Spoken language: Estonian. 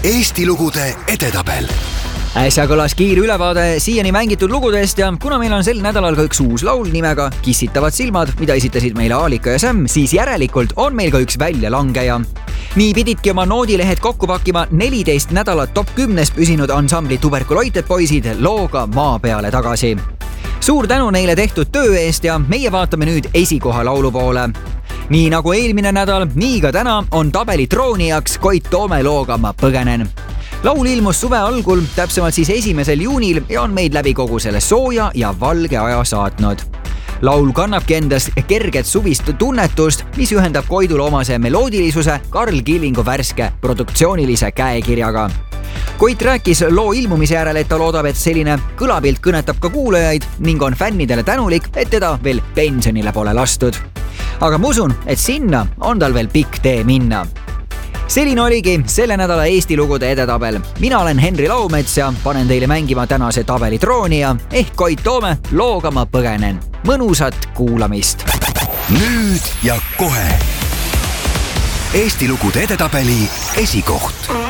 Eesti lugude edetabel. Äsja kõlas kiire ülevaade siiani mängitud lugudest ja kuna meil on sel nädalal ka üks uus laul nimega Kissitavad silmad, mida esitasid meile Aalika ja Sam, siis järelikult on meil ka üks väljalangeja. Nii pididki oma noodilehed kokku pakkima 14 nädalat top 10 püsinud ansambli Tuberkuloited poisid looga Maa peale tagasi. Suur tänu neile tehtud töö eest ja meie vaatame nüüd esikoha laulu poole. Nii nagu eelmine nädal, nii ka täna on tabeli troonijaks Koit Toome looga Ma põgenen. Laul ilmus suve algul, täpsemalt siis 1. juunil ja on meid läbi kogu selle sooja ja valge aja saatnud. Laul kannabki endast kerget suvist tunnetust, mis ühendab Koidule omase meloodilisuse Karl Killingu värske produktsioonilise käekirjaga. Koit rääkis loo ilmumise järel, et ta loodab, et selline kõlapilt kõnetab ka kuulajaid ning on fännidele tänulik, et teda veel pensionile pole lastud. Aga ma usun, et sinna on tal veel pikk tee minna. Selline oligi selle nädala Eesti lugude edetabel. Mina olen Henri Laumets ja panen teile mängima tänase tabeli troonija ehk Koit Toome looga Ma põgenen. Mõnusat kuulamist! Nüüd ja kohe Eesti lugude edetabeli esikoht.